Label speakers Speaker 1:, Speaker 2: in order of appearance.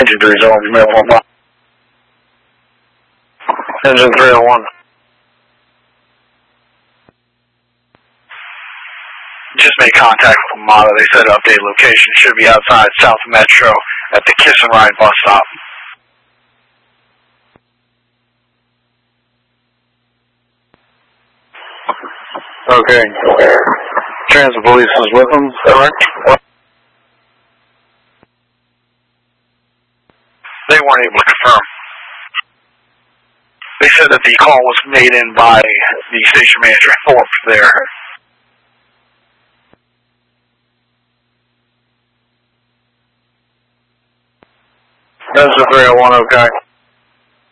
Speaker 1: Engine 301, mail 1. Engine 301. Just made contact with Armada. They said update location should be outside South Metro at the Kiss and Ride bus stop. Okay. Transit police is with them, correct? They weren't able to confirm. They said that the call was made in by the station manager, Thorpe, there. That's a 301, okay.